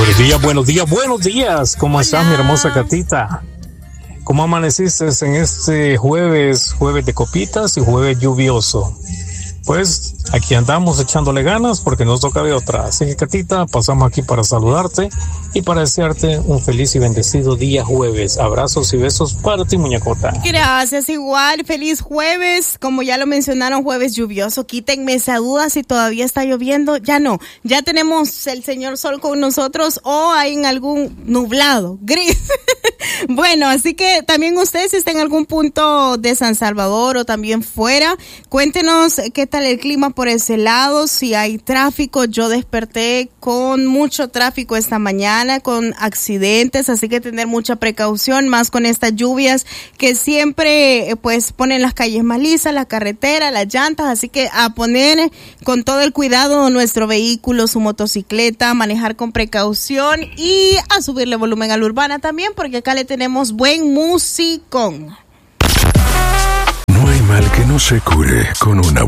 Buenos días. ¿Cómo estás, mi hermosa Catita? ¿Cómo amaneciste en este jueves de copitas y jueves lluvioso? Pues aquí andamos echándole ganas porque nos toca de otra. Así que, Catita, pasamos aquí para saludarte y para desearte un feliz y bendecido día jueves. Abrazos y besos para ti, muñecota. Gracias, igual. Feliz jueves. Como ya lo mencionaron, jueves lluvioso. Quítenme esa duda si todavía está lloviendo. Ya no. Ya tenemos el señor sol con nosotros o hay en algún nublado, gris. Bueno, así que también ustedes, si están en algún punto de San Salvador o también fuera, cuéntenos qué tal el clima por ese lado, si hay tráfico. Yo desperté con mucho tráfico esta mañana, con accidentes, así que tener mucha precaución, más con estas lluvias que siempre pues ponen las calles más lisas, la carretera, las llantas, así que a poner con todo el cuidado nuestro vehículo, su motocicleta, manejar con precaución y a subirle volumen a la urbana también, porque acá le tenemos buen musicón. No hay mal que no se cure con una